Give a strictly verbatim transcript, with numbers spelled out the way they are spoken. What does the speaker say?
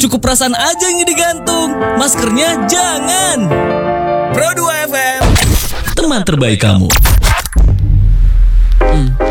Cukup perasaan aja yang digantung. Maskernya jangan. Pro dua F M, teman terbaik kamu. Hmm.